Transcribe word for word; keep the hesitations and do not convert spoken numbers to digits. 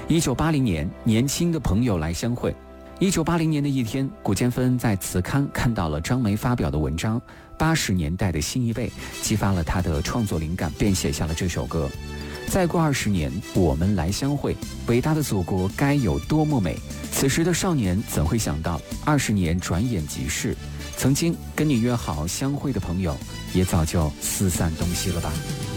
一九八零年，年轻的朋友来相会。一九八零年的一天，古建芬在词刊看到了张梅发表的文章《八十年代的新一辈》，激发了他的创作灵感，便写下了这首歌。再过二十年，我们来相会，伟大的祖国该有多么美。此时的少年怎会想到，二十年转眼即逝，曾经跟你约好相会的朋友，也早就四散东西了吧。